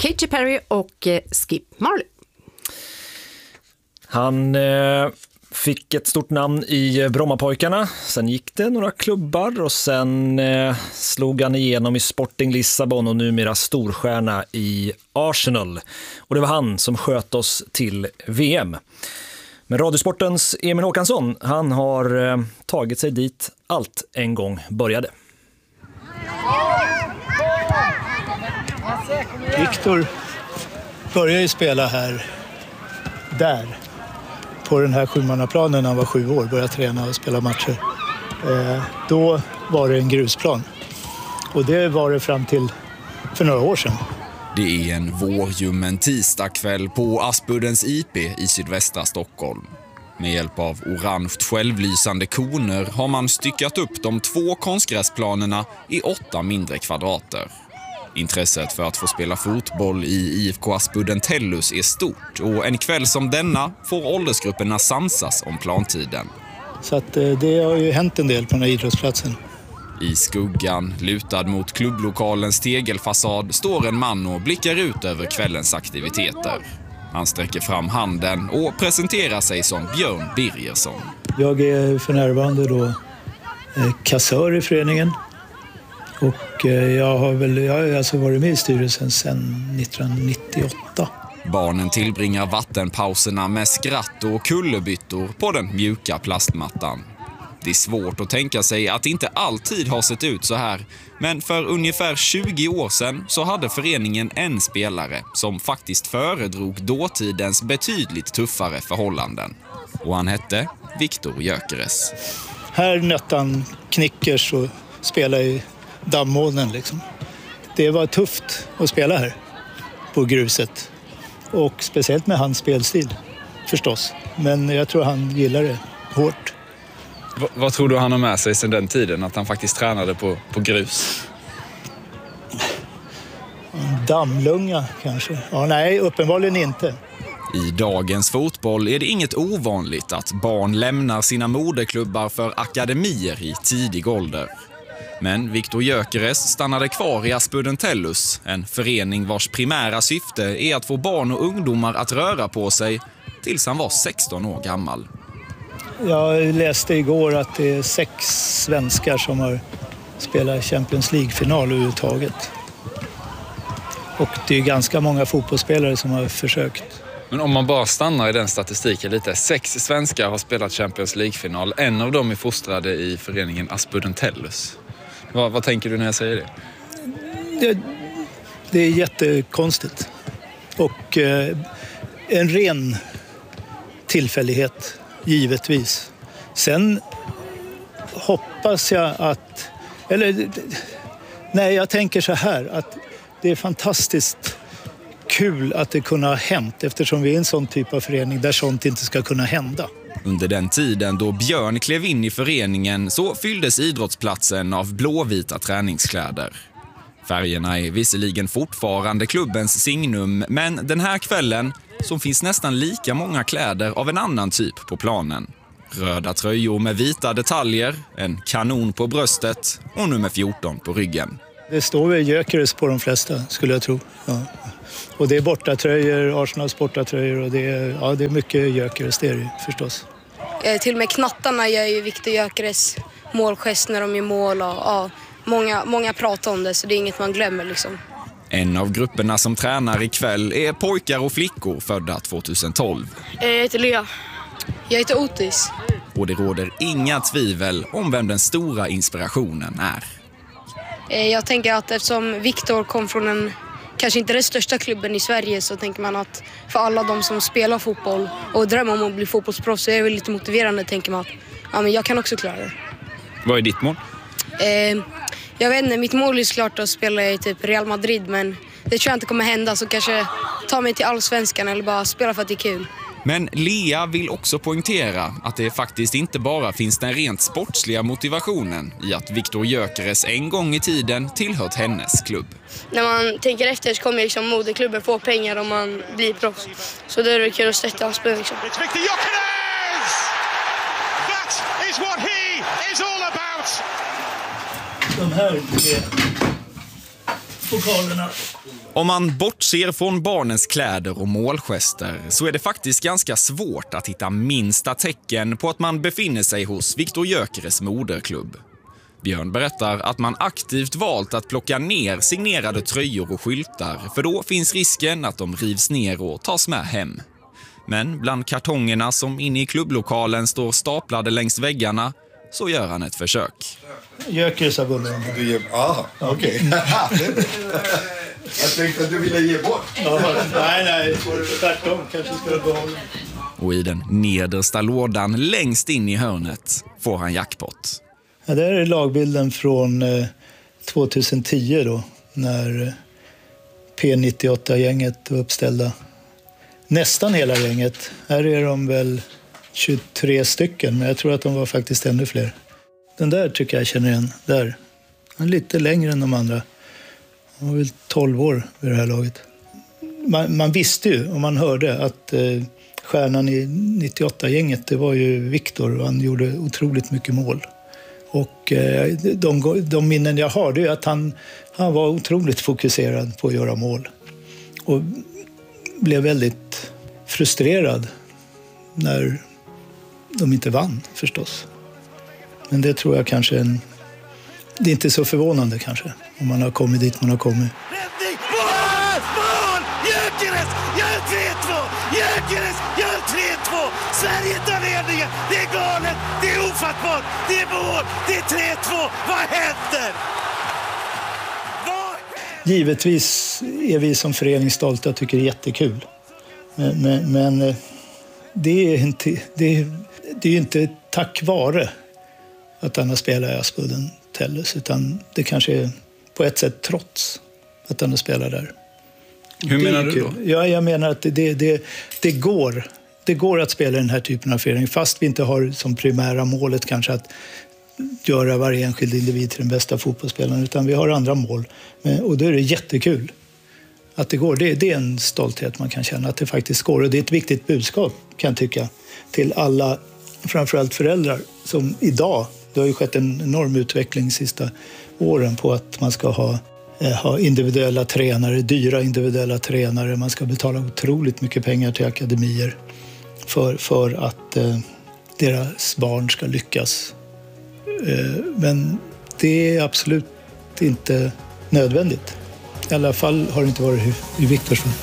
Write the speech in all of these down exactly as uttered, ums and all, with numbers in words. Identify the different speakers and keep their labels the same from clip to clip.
Speaker 1: Katy Perry och eh, Skip Marley.
Speaker 2: Han eh, fick ett stort namn i Brommapojkarna. Sen gick det några klubbar och sen eh, slog han igenom i Sporting Lissabon och numera storstjärna i Arsenal. Och det var han som sköt oss till V M. Men Radiosportens Emil Håkansson, han har eh, tagit sig dit allt en gång började.
Speaker 3: Viktor började spela här, där, på den här sjumannaplanen när han var sju år, började träna och spela matcher. Eh, då var det en grusplan. Och det var det fram till för några år sedan.
Speaker 4: Det är en vårljummen tisdagkväll på Aspuddens I P i sydvästra Stockholm. Med hjälp av orange självlysande koner har man styckat upp de två konstgräsplanerna i åtta mindre kvadrater. Intresset för att få spela fotboll i I F K Aspudden Tellus är stort och en kväll som denna får åldersgrupperna samsas om plantiden.
Speaker 3: Så att det har ju hänt en del på den här idrottsplatsen.
Speaker 4: I skuggan, lutad mot klubblokalens tegelfasad, står en man och blickar ut över kvällens aktiviteter. Han sträcker fram handen och presenterar sig som Björn Birgersson.
Speaker 3: Jag är för närvarande då kassör i föreningen. Och jag har väl jag har alltså varit med i styrelsen sedan nittonhundranittioåtta.
Speaker 4: Barnen tillbringar vattenpauserna med skratt och kullerbyttor på den mjuka plastmattan. Det är svårt att tänka sig att det inte alltid har sett ut så här. Men för ungefär tjugo år sedan så hade föreningen en spelare som faktiskt föredrog dåtidens betydligt tuffare förhållanden. Och han hette Viktor Gyökeres.
Speaker 3: Här nötte han knickers och spelade i dammånen liksom. Det var tufft att spela här på gruset. Och speciellt med hans spelstil förstås. Men jag tror han gillar det hårt.
Speaker 5: V- vad tror du han har med sig sedan den tiden? Att han faktiskt tränade på, på grus?
Speaker 3: En dammlunga kanske. Ja, nej, uppenbarligen inte.
Speaker 4: I dagens fotboll är det inget ovanligt att barn lämnar sina moderklubbar för akademier i tidig ålder. Men Viktor Gyökeres stannade kvar i Aspudden Tellus, en förening vars primära syfte är att få barn och ungdomar att röra på sig tills han var sexton år gammal.
Speaker 3: Jag läste igår att det är sex svenskar som har spelat Champions League-final överhuvudtaget. Och det är ganska många fotbollsspelare som har försökt.
Speaker 5: Men om man bara stannar i den statistiken lite. Sex svenskar har spelat Champions League-final. En av dem är fostrade i föreningen Aspudden Tellus. Vad, vad tänker du när jag säger det?
Speaker 3: Det, det är jättekonstigt. Och eh, en ren tillfällighet, givetvis. Sen hoppas jag att... Eller, nej, jag tänker så här. Att det är fantastiskt kul att det kunna ha hänt. Eftersom vi är en sån typ av förening där sånt inte ska kunna hända.
Speaker 4: Under den tiden då Björn klev in i föreningen så fylldes idrottsplatsen av blåvita träningskläder. Färgerna är visserligen fortfarande klubbens signum, men den här kvällen så finns nästan lika många kläder av en annan typ på planen. Röda tröjor med vita detaljer, en kanon på bröstet och nummer fjorton på ryggen.
Speaker 3: Det står väl Gyökeres på de flesta, skulle jag tro. Ja. Och det är bortatröjor, Arsenals bortatröjor och det är, ja, det är mycket Gyökeres, det är det förstås.
Speaker 6: Eh, till och med knattarna gör ju Viktor Gyökeres målgest när de gör mål och ja, många, många pratar om det så det är inget man glömmer liksom.
Speaker 4: En av grupperna som tränar ikväll är pojkar och flickor födda tjugohundratolv.
Speaker 6: Eh, jag heter Lea. Jag heter Otis.
Speaker 4: Och det råder inga tvivel om vem den stora inspirationen är.
Speaker 6: Eh, jag tänker att eftersom Viktor kom från en kanske inte den största klubben i Sverige så tänker man att för alla de som spelar fotboll och drömmer om att bli fotbollsproffs så är det lite motiverande tänker man att ja, men jag kan också klara det.
Speaker 5: Vad är ditt mål?
Speaker 6: Eh, jag vet inte, mitt mål är såklart att spela i typ Real Madrid men det tror jag inte kommer hända så kanske ta mig till Allsvenskan eller bara spela för att det är kul.
Speaker 4: Men Lea vill också poängtera att det faktiskt inte bara finns den rent sportsliga motivationen i att Viktor Gyökeres en gång i tiden tillhört hennes klubb.
Speaker 6: När man tänker efter så kommer liksom moderklubben få pengar om man blir proffs. Så det är det kul att stötta Aspen liksom.
Speaker 7: It's Viktor Gyökeres! That is what he is all about!
Speaker 3: De här är pokalerna.
Speaker 4: Om man bortser från barnens kläder och målgester så är det faktiskt ganska svårt att hitta minsta tecken på att man befinner sig hos Viktor Gyökeres moderklubb. Björn berättar att man aktivt valt att plocka ner signerade tröjor och skyltar, för då finns risken att de rivs ner och tas med hem. Men bland kartongerna som inne i klubblokalen står staplade längs väggarna så gör han ett försök.
Speaker 3: Gyökeres har vunnit.
Speaker 8: Du ger... Ah, okej. Okay. Jag tänkte att du ville ge bort.
Speaker 3: Ja, nej, nej. Tvärtom. Kanske ska du behålla.
Speaker 4: Och i den nedersta lådan längst in i hörnet får han jackpot.
Speaker 3: Ja, det här är lagbilden från eh, tjugohundratio då, när eh, P nittioåtta-gänget var uppställda. Nästan hela gänget. Här är de väl tjugotre stycken, men jag tror att de var faktiskt ännu fler. Den där tycker jag känner igen. Där. Han är lite längre än de andra. Han var väl tolv år vid det här laget. Man, man visste ju, och man hörde, att eh, stjärnan i nittioåtta-gänget, det var ju Viktor, och han gjorde otroligt mycket mål. Och eh, de, de minnen jag har, det är att han, han var otroligt fokuserad på att göra mål. Och blev väldigt frustrerad när de inte vann, förstås. Men det tror jag kanske en, det är inte så förvånande kanske, om man har kommit dit man har kommit.
Speaker 9: Räddning! Mål! Mål! Gyökeres gör tre två! Gyökeres gör tre två! Sverige tar ledningen! Det är galet! Det är ofattbart! Det är mål! Det är tre två! Vad händer? Vad händer?
Speaker 3: Givetvis är vi som förening stolta och tycker det är jättekul. Men, men, men det är inte, det är, det är inte tack vare att han har spelat i Aspudden Tellus, utan det kanske är på ett sätt trots att han har spelat där.
Speaker 4: Hur
Speaker 3: det
Speaker 4: menar du
Speaker 3: kul.
Speaker 4: då?
Speaker 3: Ja, jag menar att det, det, det, det, går, det går att spela i den här typen av förening, fast vi inte har som primära målet kanske att göra varje enskild individ till den bästa fotbollsspelaren, utan vi har andra mål. Och då är det jättekul att det går. Det, det är en stolthet man kan känna, att det faktiskt går. Och det är ett viktigt budskap, kan jag tycka, till alla, framförallt föräldrar, som idag, det har ju skett en enorm utveckling de sista åren på att man ska ha, eh, ha individuella tränare, dyra individuella tränare. Man ska betala otroligt mycket pengar till akademier för, för att eh, deras barn ska lyckas. Eh, men det är absolut inte nödvändigt. I alla fall har det inte varit i, i Viktors fall.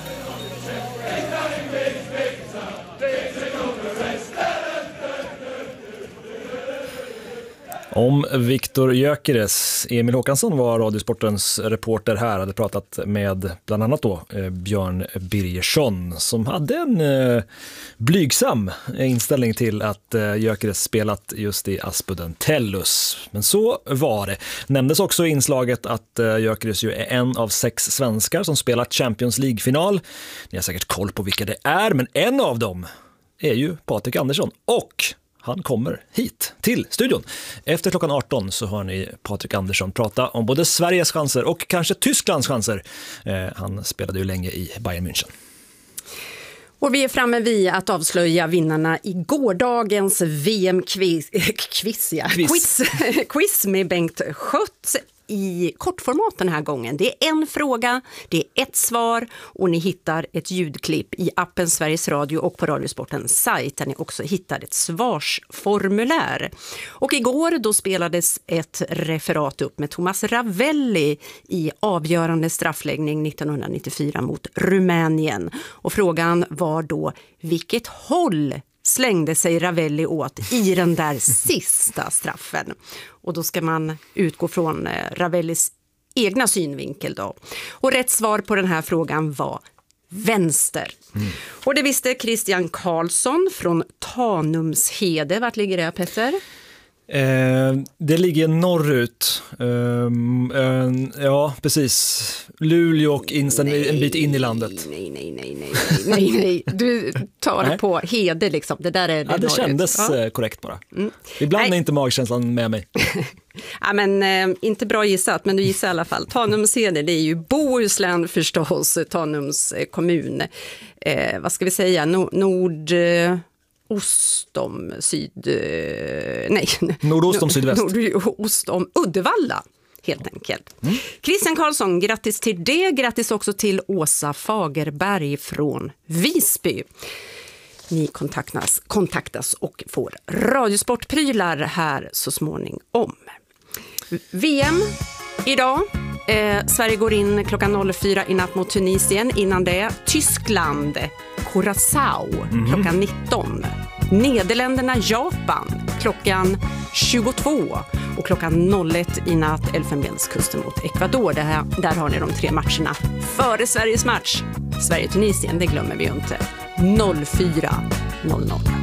Speaker 2: Om Viktor Gyökeres. Emil Håkansson var Radiosportens reporter här, hade pratat med bland annat då eh, Björn Birgersson, som hade en eh, blygsam inställning till att eh, Gyökeres spelat just i Aspudden Tellus. Men så var det. Nämndes också i inslaget att eh, Gyökeres ju är en av sex svenskar som spelat Champions League-final. Ni har säkert koll på vilka det är, men en av dem är ju Patrik Andersson, och han kommer hit till studion. Efter klockan arton så har ni Patrik Andersson prata om både Sveriges chanser och kanske Tysklands chanser. Eh, han spelade ju länge i Bayern München.
Speaker 1: Och vi är framme vid att avslöja vinnarna i gårdagens V M-quiz quiz, ja. quiz. quiz med Bengt Schött i kortformat den här gången. Det är en fråga, det är ett svar, och ni hittar ett ljudklipp i appen Sveriges Radio och på Radiosportens sajt, där ni också hittar ett svarsformulär. Och igår då spelades ett referat upp med Thomas Ravelli i avgörande straffläggning nittonhundranittiofyra mot Rumänien. Och frågan var då: vilket håll slängde sig Ravelli åt i den där sista straffen? Och då ska man utgå från Ravellis egna synvinkel då. Och rätt svar på den här frågan var vänster. Mm. Och det visste Christian Karlsson från Tanumshede. Vart ligger det, Petter?
Speaker 2: Eh, det ligger norrut. Eh, eh, ja, precis. Luleå och instan, en bit in i landet.
Speaker 1: Nej, nej, nej, nej, nej, nej. Du tar nej. på Hede liksom. Det där är det,
Speaker 2: ja, det kändes ja. korrekt bara. Mm. Ibland nej. är inte magkänslan med mig.
Speaker 1: Ja, men eh, inte bra gissat, men du gissar i alla fall. Tanumshede, det är ju Bohuslän förstås, Tanums eh, kommun. Eh, vad ska vi säga? No- nord... Eh, Ost om syd... Nej.
Speaker 2: Nordost om sydväst.
Speaker 1: Nordost om Uddevalla. helt enkelt. Mm. Christian Karlsson, grattis till det. Grattis också till Åsa Fagerberg från Visby. Ni kontaktas, kontaktas och får radiosportprylar här så småningom. V M idag. Eh, Sverige går in klockan noll fyra i natt mot Tunisien. Innan det Tyskland, Curaçao mm. klockan nitton. Nederländerna, Japan klockan tjugotvå. Och klockan noll ett i natt Elfenbenskusten mot Ecuador. Det här, där har ni de tre matcherna före Sveriges match. Sverige-Tunisien, det glömmer vi ju inte. noll fyra noll noll.